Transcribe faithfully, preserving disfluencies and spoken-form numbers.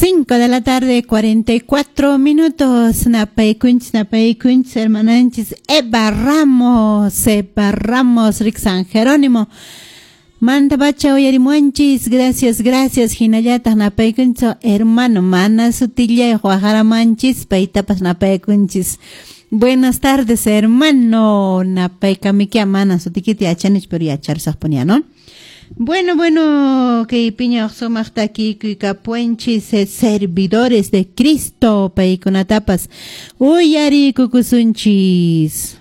cinco de la tarde, cuarenta y cuatro minutos. Napay kunch, napay kunch, hermananchis. Eva Ramos, Eva Ramos, Rick San Jerónimo. Manda bacha oyarimuanchis, gracias, gracias, hinayata napay kuncho, hermano, mana sutilla, Guajara manchis, paitapas napay kunchis. Buenas tardes, hermano, napay kamikia mana sutikiti achanich, pero ya charzas ponía, ¿no? Bueno, bueno, que piña somachta aquí, que capuenchis, servidores de Cristo, paikunatapas, uyari kukusunchis.